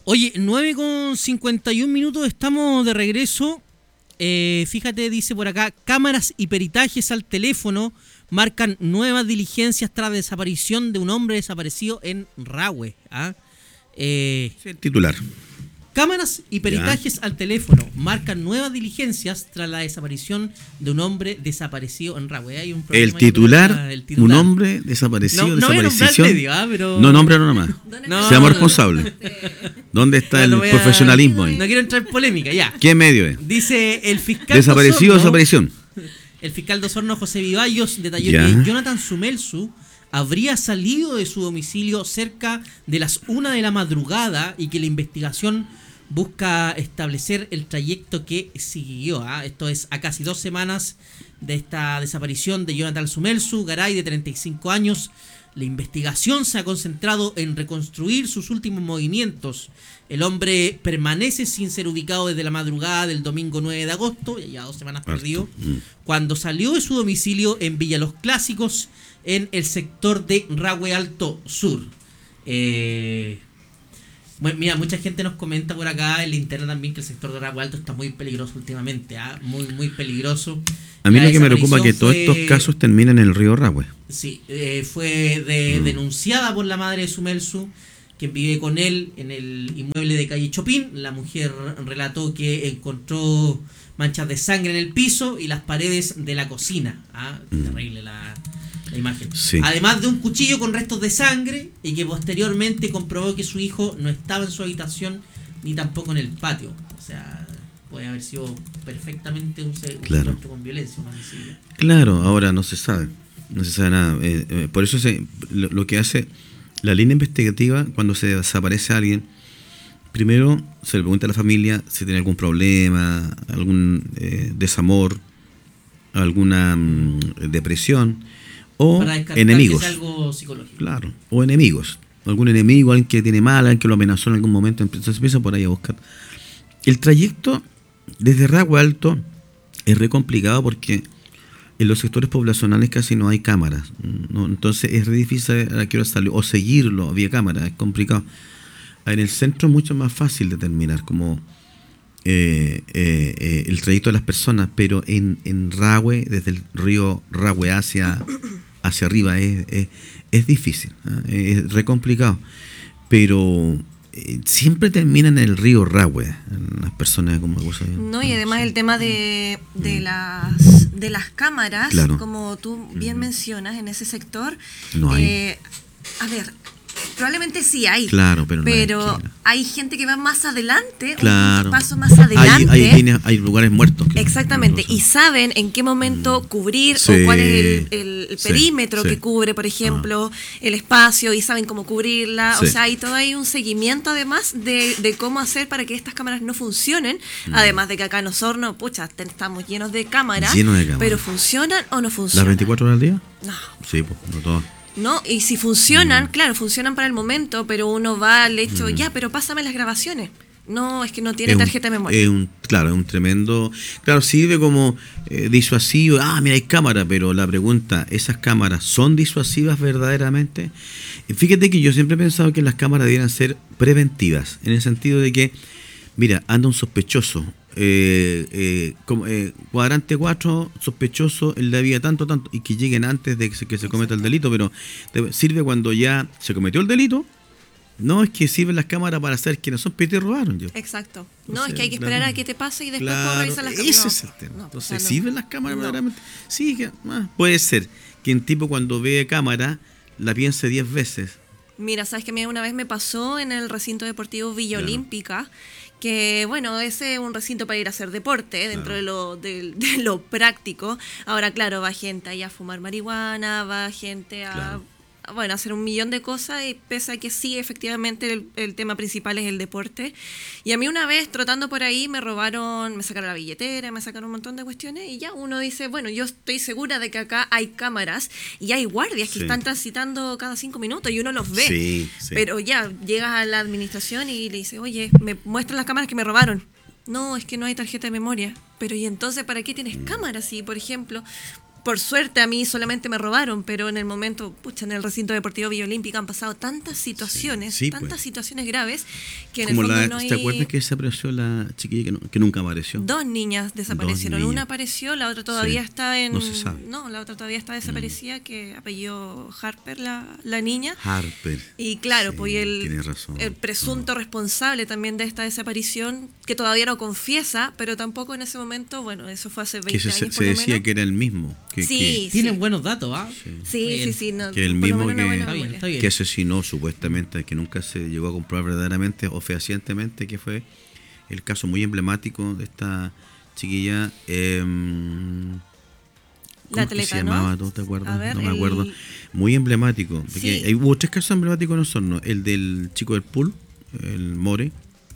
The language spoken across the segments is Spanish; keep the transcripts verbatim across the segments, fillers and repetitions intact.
Oye, nueve con cincuenta y un minutos, estamos de regreso. Eh, fíjate, dice por acá, cámaras y peritajes al teléfono marcan nuevas diligencias tras desaparición de un hombre desaparecido en Rahue. ¿Ah? Eh, Sí, el titular. Cámaras y peritajes ya. al teléfono marcan nuevas diligencias tras la desaparición de un hombre desaparecido en Rahue. Hay un el, titular, la, el titular, un hombre desaparecido, no, no desaparición. Medio, ¿ah? Pero... No, nómbralo nomás. No, Seamos responsables. ¿Dónde está no, el profesionalismo a, ahí? No quiero entrar en polémica, ya. ¿Qué medio es? Dice el fiscal Desaparecido o desaparición. El fiscal de Osorno, José Vivallos, detalló ya. que Jonathan Sumelsu habría salido de su domicilio cerca de las una de la madrugada y que la investigación busca establecer el trayecto que siguió. ¿ah? Esto es a casi dos semanas de esta desaparición de Jonathan Sumelsu Garay, de treinta y cinco años. La investigación se ha concentrado en reconstruir sus últimos movimientos. El hombre permanece sin ser ubicado desde la madrugada del domingo nueve de agosto, ya dos semanas perdido, cuando salió de su domicilio en Villa Los Clásicos, en el sector de Rahue Alto Sur. Eh... Bueno, mira, mucha gente nos comenta por acá en la interna también que el sector de Rahue Alto está muy peligroso últimamente, ¿eh? muy muy peligroso. A mí lo que me preocupa es que todos estos casos terminan en el río Rahue. Sí, eh, fue de, mm. denunciada por la madre de Sumelsu, quien vive con él en el inmueble de calle Chopin. La mujer relató que encontró manchas de sangre en el piso y las paredes de la cocina. ¿ah? Mm. Terrible la... la imagen. Sí. Además de un cuchillo con restos de sangre y que posteriormente comprobó que su hijo no estaba en su habitación ni tampoco en el patio. O sea, puede haber sido perfectamente un, un claro. secuestro con violencia, un homicidio. Claro, ahora no se sabe. No se sabe nada. Eh, eh, por eso se, lo, lo que hace la línea investigativa cuando se desaparece a alguien, primero se le pregunta a la familia si tiene algún problema, algún eh, desamor, alguna mm, depresión. O enemigos. Que sea algo psicológico. Claro, o enemigos. Algún enemigo, alguien que tiene mal, alguien que lo amenazó en algún momento. Entonces empieza por ahí a buscar. El trayecto desde Rahue Alto es re complicado porque en los sectores poblacionales casi no hay cámaras. ¿no? Entonces es re difícil a qué hora salió. O seguirlo vía cámara, es complicado. En el centro es mucho más fácil determinar como eh, eh, eh, el trayecto de las personas, pero en, en Rahue, desde el río Rahue hacia... hacia arriba es, es, es difícil, ¿eh? es re complicado, pero eh, siempre terminan en el río Rahue las personas como no y además el tema de, de las de las cámaras, claro. como tú bien mencionas en ese sector, no hay. Eh, a ver, probablemente sí hay, claro, pero, pero no hay, hay gente que va más adelante, claro. un paso más adelante. Hay, hay, hay, hay lugares muertos. Exactamente, y saben en qué momento cubrir sí, o cuál es el, el, el perímetro sí, que sí. cubre, por ejemplo, ah. el espacio, y saben cómo cubrirla. Sí. O sea, hay todo ahí un seguimiento además de, de cómo hacer para que estas cámaras no funcionen. Mm. Además de que acá en Osorno, pucha, estamos llenos de cámaras, Lleno de cámaras. Pero ¿funcionan o no funcionan? ¿Las veinticuatro horas al día? No. Sí, pues, no todas. No, y si funcionan, mm. claro, funcionan para el momento, pero uno va al hecho, mm. ya, pero pásame las grabaciones. No, es que no tiene es tarjeta un, de memoria. Es un, claro, es un tremendo... Claro, sirve como eh, disuasivo. Ah, mira, hay cámara, pero la pregunta, ¿esas cámaras son disuasivas verdaderamente? Fíjate que yo siempre he pensado que las cámaras debieran ser preventivas, en el sentido de que, mira, anda un sospechoso, eh, eh, como, eh, cuadrante cuatro, sospechoso, el de había tanto, tanto, y que lleguen antes de que se, que se cometa el delito, pero sirve cuando ya se cometió el delito. No, es que sirven las cámaras para saber quiénes son, pero te robaron yo. Exacto. No, o sea, es que hay que esperar claro. a que te pase y después claro, revisar las cámaras. Ese no, es el tema. No, Entonces, o sea, no. ¿sirven las cámaras no. verdaderamente? Sí, que, ah, puede ser que un tipo cuando ve cámara la piense diez veces. Mira, sabes que a mí una vez me pasó en el recinto deportivo Villa claro. Olímpica, que bueno, ese es un recinto para ir a hacer deporte, dentro claro. de, lo, de, de lo práctico. Ahora, claro, va gente ahí a fumar marihuana, va gente a... Claro. bueno, hacer un millón de cosas, y pese a que sí, efectivamente, el, el tema principal es el deporte. Y a mí una vez, trotando por ahí, me robaron, me sacaron la billetera, me sacaron un montón de cuestiones, y ya uno dice, bueno, yo estoy segura de que acá hay cámaras y hay guardias que sí. están transitando cada cinco minutos y uno los ve. Sí, sí. Pero ya, llegas a la administración y le dices, oye, me muestran las cámaras que me robaron. No, es que no hay tarjeta de memoria. Pero ¿y entonces para qué tienes cámaras? Si, por ejemplo... por suerte a mí solamente me robaron, pero en el momento, pucha, en el recinto deportivo Villa Olímpica han pasado tantas situaciones, Sí, sí, tantas pues. situaciones graves, que en Como el fondo la, no hay... ¿te acuerdas que desapareció la chiquilla que, no- que nunca apareció? Dos niñas desaparecieron. Dos niñas. Una apareció, la otra todavía Sí, está en... no se sabe. No, la otra todavía está desaparecida, que apellido Harper, la, la niña. Harper. Y claro, Sí, pues y el, tienes razón. el presunto responsable también de esta desaparición, que todavía no confiesa, pero tampoco en ese momento, bueno, eso fue hace Que veinte se, años se por lo decía menos. que era el mismo. Que, Sí, Tienen sí. buenos datos, ¿ah? Sí, sí, sí. No, Que el por lo mismo menos una que- buena Está bien, memoria. está bien. que asesinó supuestamente, que nunca se llegó a comprobar verdaderamente o fehacientemente, que fue el caso muy emblemático de esta chiquilla. Eh, ¿Cómo La es que atleta, se ¿no? llamaba? ¿Tú te acuerdas? A ver, no me el- acuerdo. Muy emblemático. Porque Sí. hay, hubo tres casos emblemáticos en Osorno. El del chico del pool, el More,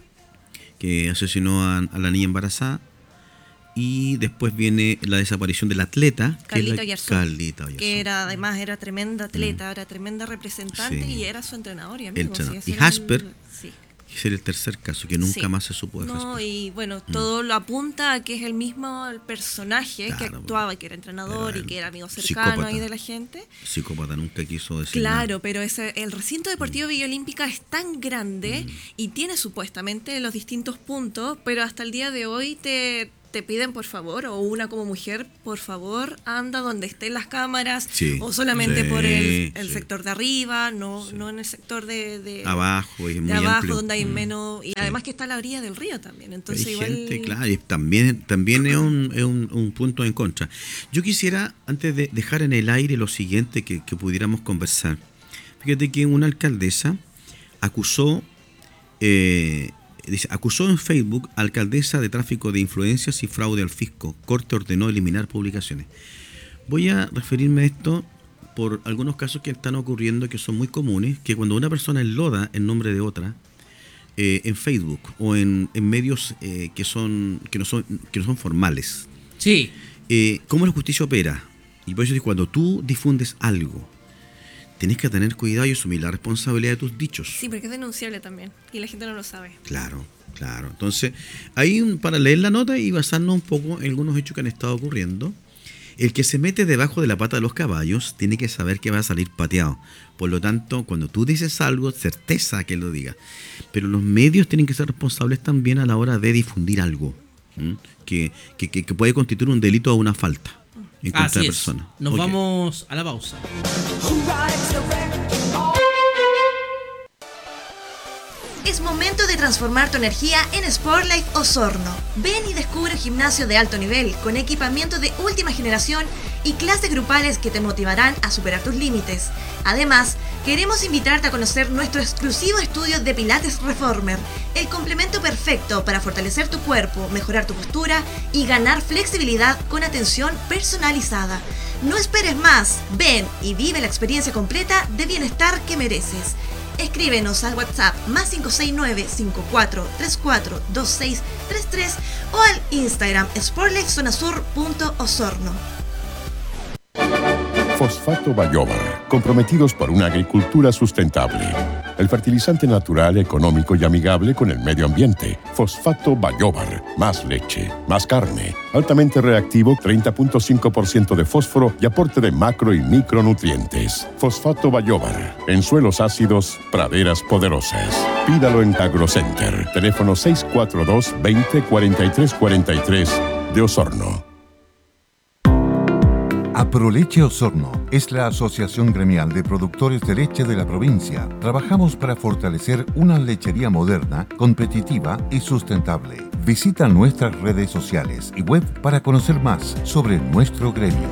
que asesinó a, a la niña embarazada. Y después viene la desaparición del atleta, que es Carlita la, Oyarzún, Carlita Oyarzún. que era además era tremenda atleta, era tremenda representante Sí. y era su entrenador y El amigo. sí, entrenador. ese Y era el- Jasper, sí. Ese era el tercer caso, que nunca Sí. más se supo de No, Jasper. y bueno, todo lo apunta a que es el mismo el personaje que Claro, actuaba, que era entrenador era y que era amigo cercano psicópata. ahí de la gente. Psicópata nunca quiso decir nada. Claro, pero ese, el recinto deportivo Villa Olímpica es tan grande Mm. y tiene supuestamente los distintos puntos, pero hasta el día de hoy te, te piden por favor, o una como mujer, por favor, anda donde estén las cámaras, Sí, o solamente sí, por el, el sí. sector de arriba, no, no en el sector de, de, Abajo, es de muy abajo, amplio. donde hay Mm. menos, y además que está a la orilla del río también, entonces Hay igual... gente, claro, y también, también es, un, es un, un punto en contra. Yo quisiera, antes de dejar en el aire lo siguiente que, que pudiéramos conversar. Fíjate que una alcaldesa acusó, eh, dice, acusó en Facebook a alcaldesa de tráfico de influencias y fraude al fisco. Corte ordenó eliminar publicaciones. Voy a referirme a esto por algunos casos que están ocurriendo que son muy comunes, que cuando una persona enloda en nombre de otra, eh, en Facebook o en, en medios eh, que son que no son que no son formales. Sí. Eh, ¿Cómo la justicia opera? Y por eso es cuando tú difundes algo, tenés que tener cuidado y asumir la responsabilidad de tus dichos. Sí, porque es denunciable también, y la gente no lo sabe. Claro, claro. Entonces, ahí un- para leer la nota y basarnos un poco en algunos hechos que han estado ocurriendo, el que se mete debajo de la pata de los caballos tiene que saber que va a salir pateado. Por lo tanto, cuando tú dices algo, certeza que lo diga. Pero los medios tienen que ser responsables también a la hora de difundir algo, ¿m? que, que, que- que puede constituir un delito o una falta en contra Así de es. personas. Nos Ok. vamos a la pausa. Es momento de transformar tu energía en Sportlife Osorno. Ven y descubre un gimnasio de alto nivel con equipamiento de última generación y clases grupales que te motivarán a superar tus límites. Además, queremos invitarte a conocer nuestro exclusivo estudio de Pilates Reformer, el complemento perfecto para fortalecer tu cuerpo, mejorar tu postura y ganar flexibilidad con atención personalizada. No esperes más, ven y vive la experiencia completa de bienestar que mereces. Escríbenos al WhatsApp más cinco seis nueve, cinco cuatro tres cuatro, dos seis tres tres o al Instagram sportlifezonasur punto osorno. Fosfato Bayóvar, comprometidos por una agricultura sustentable. El fertilizante natural, económico y amigable con el medio ambiente. Fosfato Bayóvar, más leche, más carne, altamente reactivo, treinta punto cinco por ciento de fósforo y aporte de macro y micronutrientes. Fosfato Bayóvar, en suelos ácidos, praderas poderosas. Pídalo en AgroCenter, teléfono seis cuatro dos, veinte, cuarenta y tres cuarenta y tres de Osorno. Aproleche Osorno es la asociación gremial de productores de leche de la provincia. Trabajamos para fortalecer una lechería moderna, competitiva y sustentable. Visita nuestras redes sociales y web para conocer más sobre nuestro gremio.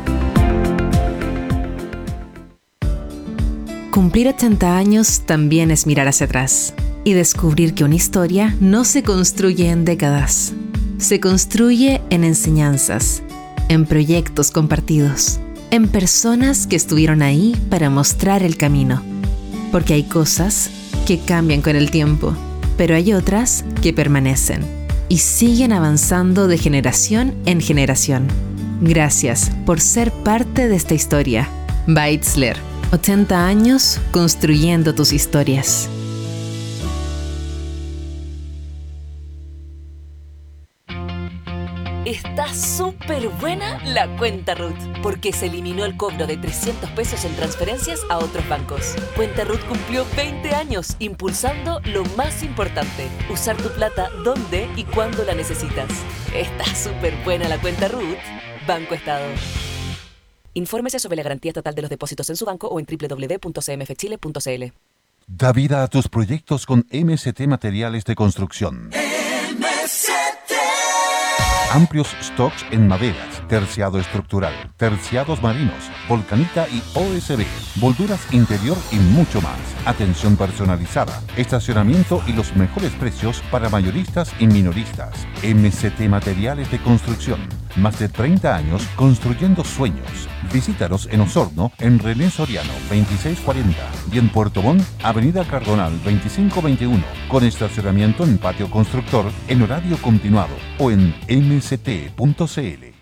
Cumplir ochenta años también es mirar hacia atrás y descubrir que una historia no se construye en décadas. Se construye en enseñanzas, en proyectos compartidos, en personas que estuvieron ahí para mostrar el camino. Porque hay cosas que cambian con el tiempo, pero hay otras que permanecen y siguen avanzando de generación en generación. Gracias por ser parte de esta historia. Beitzler, ochenta años construyendo tus historias. Está súper buena la cuenta Ruth, porque se eliminó el cobro de trescientos pesos en transferencias a otros bancos. Cuenta Ruth cumplió veinte años impulsando lo más importante, usar tu plata donde y cuando la necesitas. Está súper buena la cuenta Ruth. Banco Estado. Infórmese sobre la garantía total de los depósitos en su banco o en doble u doble u doble u punto c m f chile punto c l. Da vida a tus proyectos con M S T Materiales de Construcción. M S T. Amplios stocks en maderas, terciado estructural, terciados marinos, volcanita y O S B, molduras interior y mucho más. Atención personalizada, estacionamiento y los mejores precios para mayoristas y minoristas. M S T Materiales de Construcción. Más de treinta años construyendo sueños. Visítanos en Osorno, en René Soriano veintiséis cuarenta y en Puerto Montt, Avenida Cardonal veinticinco veintiuno, con estacionamiento en patio constructor en horario continuado o en m s t punto c l.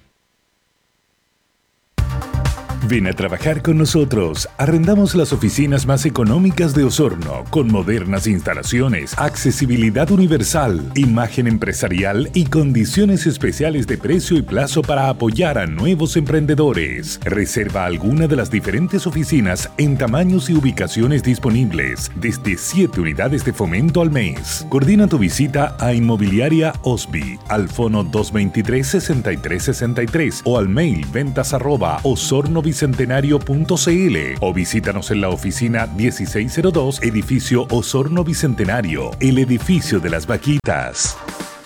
Ven a trabajar con nosotros. Arrendamos las oficinas más económicas de Osorno, con modernas instalaciones, accesibilidad universal, imagen empresarial y condiciones especiales de precio y plazo para apoyar a nuevos emprendedores. Reserva alguna de las diferentes oficinas en tamaños y ubicaciones disponibles, desde siete unidades de fomento al mes. Coordina tu visita a Inmobiliaria Osby, al fono dos veintitrés, sesenta y tres sesenta y tres o al mail ventas arroba osorno bicentenario punto c l o visítanos en la oficina dieciséis cero dos, edificio Osorno Bicentenario, el edificio de las vaquitas.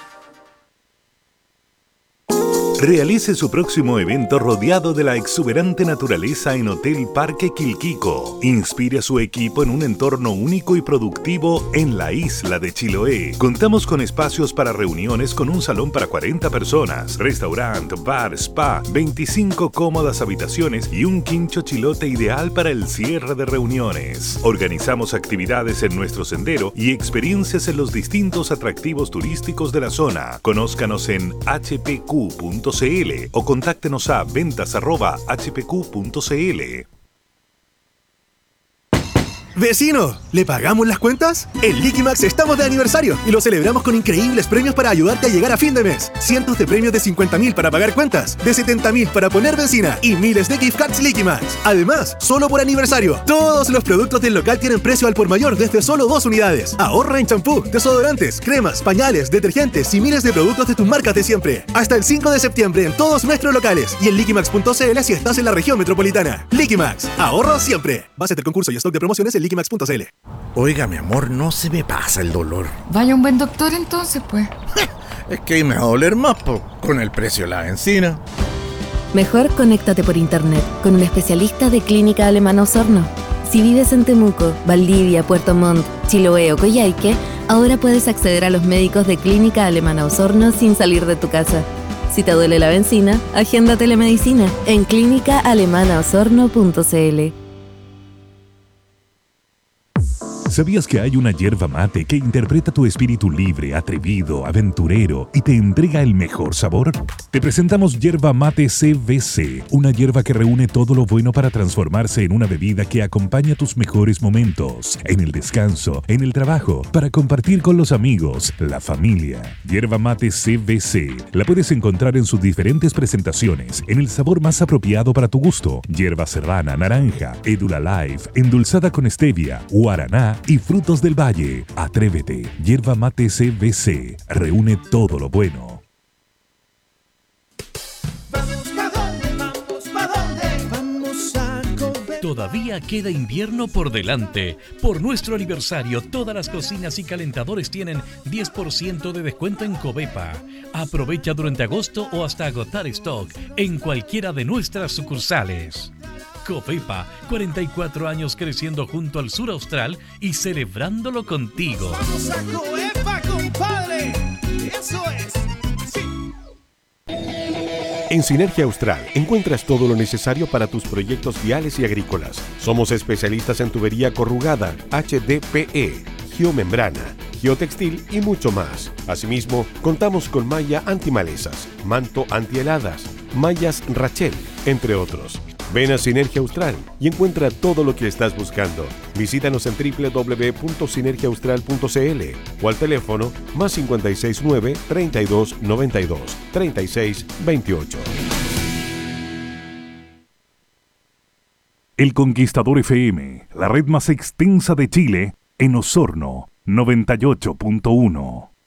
Realice su próximo evento rodeado de la exuberante naturaleza en Hotel Parque Quilquico. Inspire a su equipo en un entorno único y productivo en la isla de Chiloé. Contamos con espacios para reuniones con un salón para cuarenta personas, restaurante, bar, spa, veinticinco cómodas habitaciones y un quincho chilote ideal para el cierre de reuniones. Organizamos actividades en nuestro sendero y experiencias en los distintos atractivos turísticos de la zona. Conózcanos en h p q punto c l o contáctenos a ventas arroba h p q punto c l. ¡Vecino! ¿Le pagamos las cuentas? En Liquimax estamos de aniversario y lo celebramos con increíbles premios para ayudarte a llegar a fin de mes. Cientos de premios de cincuenta mil para pagar cuentas, de setenta mil para poner benzina y miles de gift cards Liquimax. Además, solo por aniversario, todos los productos del local tienen precio al por mayor desde solo dos unidades. Ahorra en champú, desodorantes, cremas, pañales, detergentes y miles de productos de tus marcas de siempre. Hasta el cinco de septiembre en todos nuestros locales y en liquimax punto c l si estás en la región metropolitana. Liquimax, ahorro siempre. Base del concurso y stock de promociones en liquimax punto c l. Oiga, mi amor, no se me pasa el dolor. Vaya un buen doctor entonces, pues. Es que ahí me va a doler más, po, con el precio de la benzina. Mejor conéctate por internet con un especialista de Clínica Alemana Osorno. Si vives en Temuco, Valdivia, Puerto Montt, Chiloé o Coyhaique, ahora puedes acceder a los médicos de Clínica Alemana Osorno sin salir de tu casa. Si te duele la benzina, agenda telemedicina en clínica alemana osorno punto c l. ¿Sabías que hay una yerba mate que interpreta tu espíritu libre, atrevido, aventurero y te entrega el mejor sabor? Te presentamos Yerba Mate C V C, una yerba que reúne todo lo bueno para transformarse en una bebida que acompaña tus mejores momentos, en el descanso, en el trabajo, para compartir con los amigos, la familia. Yerba Mate C V C la puedes encontrar en sus diferentes presentaciones, en el sabor más apropiado para tu gusto: yerba serrana, naranja, Edula Life, endulzada con stevia, guaraná y frutos del valle. Atrévete. Yerba Mate C V C reúne todo lo bueno. Vamos, ¿pa' dónde? Vamos, ¿pa' dónde? Vamos a comer. Todavía queda invierno por delante. Por nuestro aniversario, todas las cocinas y calentadores tienen diez por ciento de descuento en Covepa. Aprovecha durante agosto o hasta agotar stock en cualquiera de nuestras sucursales. Covepa, cuarenta y cuatro años creciendo junto al sur austral y celebrándolo contigo. Vamos a Covepa, compadre. Eso es. Sí. En Sinergia Austral encuentras todo lo necesario para tus proyectos viales y agrícolas. Somos especialistas en tubería corrugada, H D P E, geomembrana, geotextil y mucho más. Asimismo, contamos con malla antimalezas, manto antiheladas, mallas Rachel, entre otros. Ven a Sinergia Austral y encuentra todo lo que estás buscando. Visítanos en doble u doble u doble u punto sinergia austral punto c l o al teléfono más cinco seis nueve, treinta y dos, noventa y dos, treinta y seis, veintiocho. El Conquistador F M, la red más extensa de Chile, en Osorno, noventa y ocho punto uno.